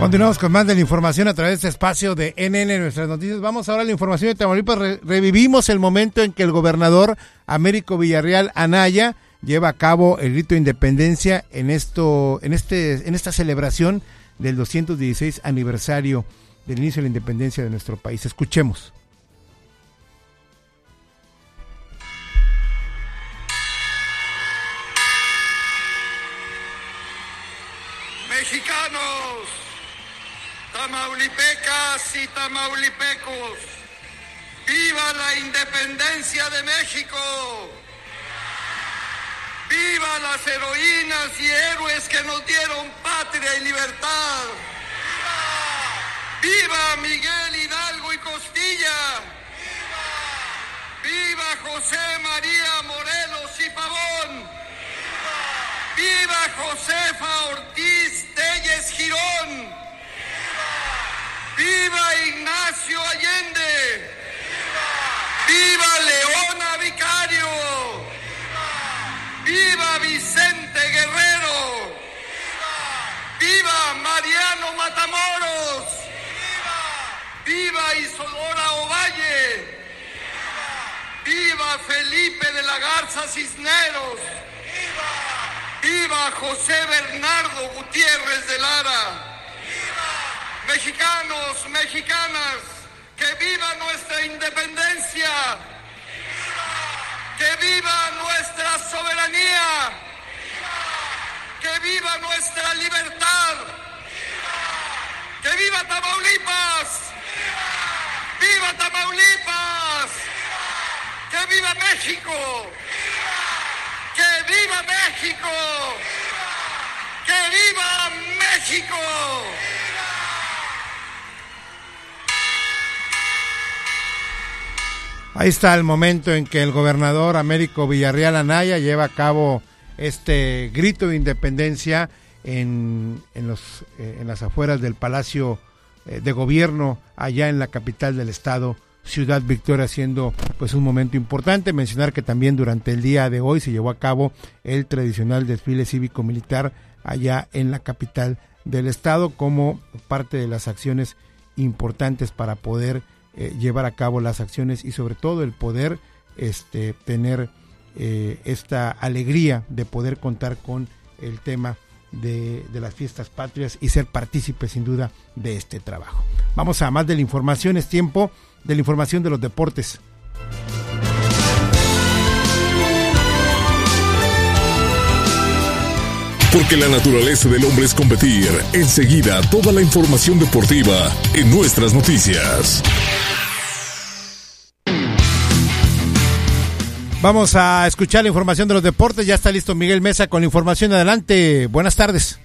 Continuamos con más de la información a través de este espacio de NN Nuestras Noticias. Vamos ahora a la información de Tamaulipas. Revivimos el momento en que el gobernador Américo Villarreal Anaya lleva a cabo el grito de independencia en esta celebración del 216 aniversario del inicio de la independencia de nuestro país. Escuchemos. Mexicanos, tamaulipecas y tamaulipecos, ¡viva la independencia de México! ¡Viva las heroínas y héroes que nos dieron patria y libertad! ¡Viva Miguel Hidalgo y Costilla! ¡Viva José María Morelos y Pavón! ¡Viva Josefa Ortiz Telles Girón! ¡Viva Ignacio Allende! ¡Viva Leona Vicario! ¡Viva Vicente Guerrero! ¡Viva Mariano Matamoros! ¡Viva Isidora Ovalle! ¡Viva Felipe de la Garza Cisneros! ¡Viva José Bernardo Gutiérrez de Lara! ¡Viva! Mexicanos, mexicanas, ¡que viva nuestra independencia! ¡Viva! ¡Que viva nuestra soberanía! ¡Viva! ¡Que viva nuestra libertad! ¡Viva! ¡Que viva Tamaulipas! ¡Viva! ¡Viva Tamaulipas! ¡Viva! ¡Que viva México! ¡Que viva México! ¡Viva! ¡Que viva México! Ahí está el momento en que el gobernador Américo Villarreal Anaya lleva a cabo este grito de independencia en las afueras del Palacio de Gobierno, allá en la capital del estado, Ciudad Victoria, siendo pues un momento importante. Mencionar que también durante el día de hoy se llevó a cabo el tradicional desfile cívico-militar allá en la capital del estado, como parte de las acciones importantes para poder llevar a cabo las acciones y sobre todo el poder tener esta alegría de poder contar con el tema de las fiestas patrias y ser partícipe sin duda de este trabajo. Vamos a más de la información, es tiempo de la información de los deportes. Porque la naturaleza del hombre es competir. Enseguida, toda la información deportiva en Nuestras Noticias. Vamos a escuchar la información de los deportes. Ya está listo Miguel Mesa con la información. Adelante, buenas tardes.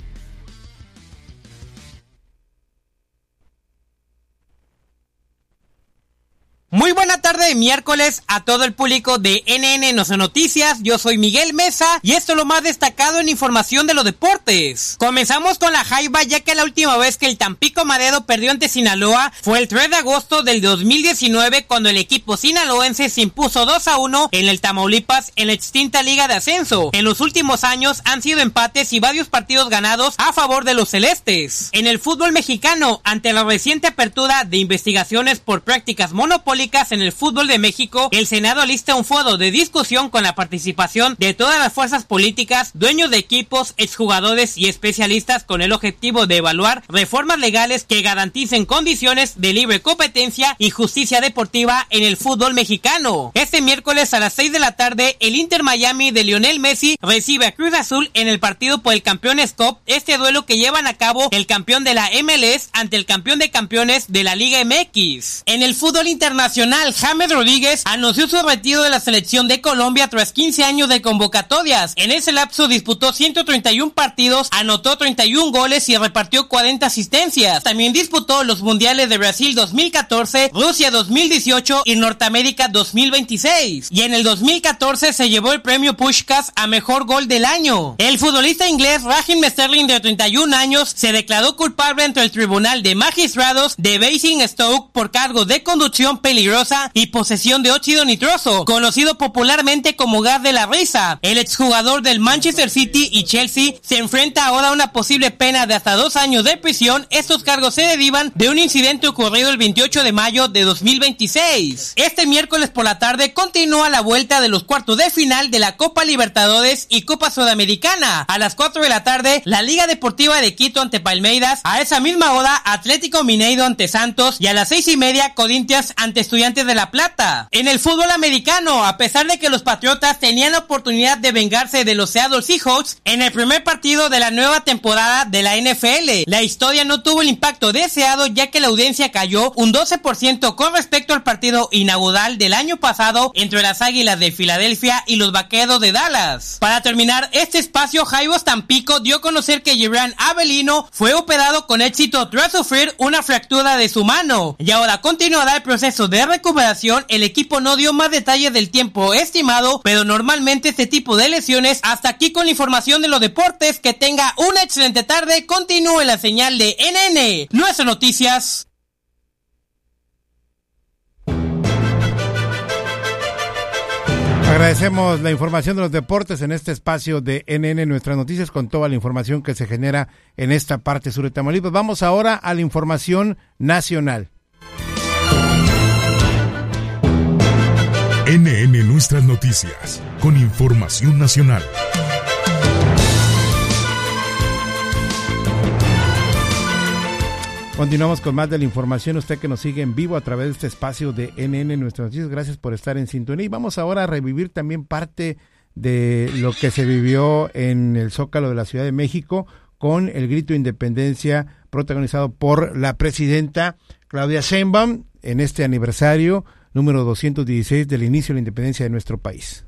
Muy buena tarde de miércoles a todo el público de NN Nuestras Noticias. Yo soy Miguel Mesa y esto es lo más destacado en información de los deportes. Comenzamos con la Jaiba, ya que la última vez que el Tampico Madero perdió ante Sinaloa fue el 3 de agosto del 2019, cuando el equipo sinaloense se impuso 2-1 en el Tamaulipas en la extinta Liga de Ascenso. En los últimos años han sido empates y varios partidos ganados a favor de los celestes. En el fútbol mexicano, ante la reciente apertura de investigaciones por prácticas monopólicas en el fútbol de México, el Senado alista un foro de discusión con la participación de todas las fuerzas políticas, dueños de equipos, exjugadores y especialistas, con el objetivo de evaluar reformas legales que garanticen condiciones de libre competencia y justicia deportiva en el fútbol mexicano. Este miércoles a las 6 de la tarde, el Inter Miami de Lionel Messi recibe a Cruz Azul en el partido por el Campeones Cup, este duelo que llevan a cabo el campeón de la MLS ante el campeón de campeones de la Liga MX. En el fútbol internacional, James Rodríguez anunció su retiro de la selección de Colombia tras 15 años de convocatorias. En ese lapso disputó 131 partidos, anotó 31 goles y repartió 40 asistencias. También disputó los mundiales de Brasil 2014, Rusia 2018 y Norteamérica 2026. Y en el 2014 se llevó el premio Puskás a mejor gol del año. El futbolista inglés Raheem Sterling, de 31 años, se declaró culpable ante el Tribunal de Magistrados de Basingstoke por cargos de conducción peligrosa peligrosa y posesión de óxido nitroso, conocido popularmente como gas de la risa. El exjugador del Manchester City y Chelsea se enfrenta ahora a una posible pena de hasta 2 años de prisión. Estos cargos se derivan de un incidente ocurrido el 28 de mayo de 2026. Este miércoles por la tarde continúa la vuelta de los cuartos de final de la Copa Libertadores y Copa Sudamericana. A las 4 de la tarde, la Liga Deportiva de Quito ante Palmeiras. A esa misma hora, Atlético Mineiro ante Santos. Y a las 6:30, Corinthians ante Estudiantes de La Plata. En el fútbol americano, a pesar de que los Patriotas tenían la oportunidad de vengarse de los Seattle Seahawks en el primer partido de la nueva temporada de la NFL, la historia no tuvo el impacto deseado, ya que la audiencia cayó un 12% con respecto al partido inaugural del año pasado entre las Águilas de Filadelfia y los Vaqueros de Dallas. Para terminar este espacio, Jaivos Tampico dio a conocer que Gibran Avelino fue operado con éxito tras sufrir una fractura de su mano y ahora continuará el proceso de recuperación. El equipo no dio más detalles del tiempo estimado, pero normalmente este tipo de lesiones. Hasta aquí con la información de los deportes. Que tenga una excelente tarde. Continúe la señal de NN Nuestras Noticias. Agradecemos la información de los deportes en este espacio de NN Nuestras Noticias, con toda la información que se genera en esta parte sur de Tamaulipas. Vamos ahora a la información nacional. NN Nuestras Noticias, con información nacional. Continuamos con más de la información. Usted que nos sigue en vivo a través de este espacio de NN Nuestras Noticias, gracias por estar en sintonía. Y vamos ahora a revivir también parte de lo que se vivió en el Zócalo de la Ciudad de México con el grito de independencia protagonizado por la presidenta Claudia Sheinbaum en este aniversario número 216 del inicio de la independencia de nuestro país.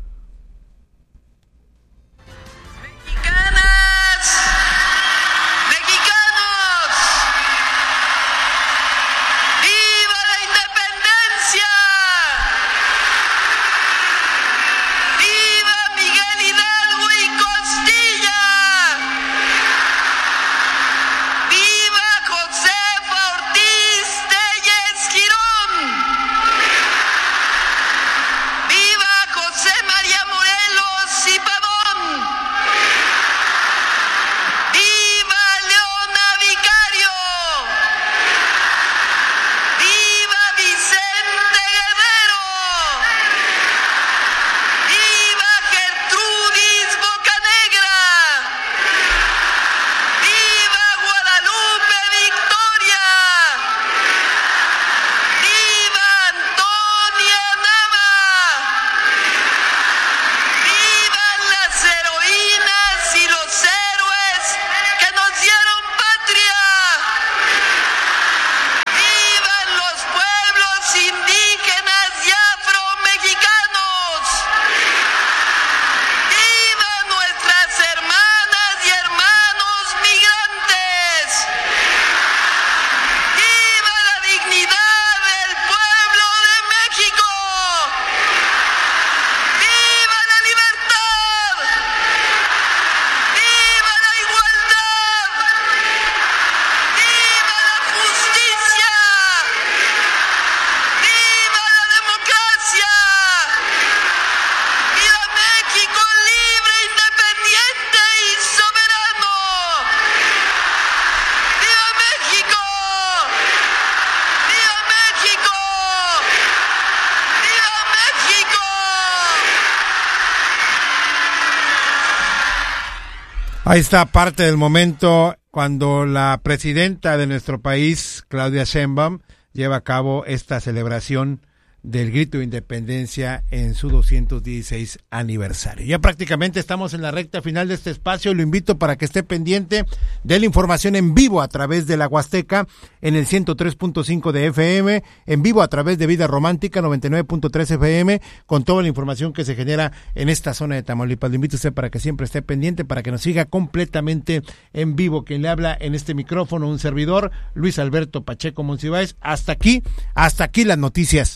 Ahí está parte del momento cuando la presidenta de nuestro país, Claudia Sheinbaum, lleva a cabo esta celebración del grito de independencia en su 216 aniversario. Ya prácticamente estamos en la recta final de este espacio. Lo invito para que esté pendiente de la información en vivo a través de la Huasteca en el 103.5 de FM, en vivo a través de Vida Romántica 99.3 FM, con toda la información que se genera en esta zona de Tamaulipas. Lo invito a usted para que siempre esté pendiente, para que nos siga completamente en vivo. Quien le habla en este micrófono, un servidor, Luis Alberto Pacheco Monsiváis. Hasta aquí las noticias.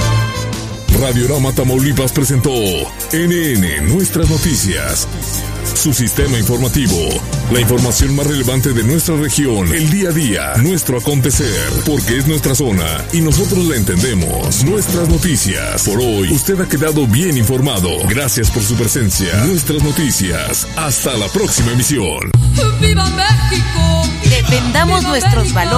Radiorama Tamaulipas presentó NN Nuestras Noticias. su sistema informativo. La información más relevante de nuestra región, el día a día, nuestro acontecer, porque es nuestra zona y nosotros la entendemos. Nuestras noticias. Por hoy, usted ha quedado bien informado. Gracias por su presencia. Nuestras noticias. Hasta la próxima emisión. ¡Viva México! Defendamos nuestros valores.